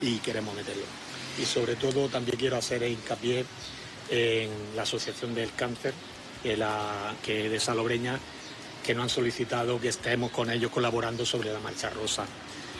y queremos meterlo. Y sobre todo también quiero hacer hincapié en la Asociación del Cáncer, que de Salobreña, que nos han solicitado que estemos con ellos colaborando sobre la Marcha Rosa.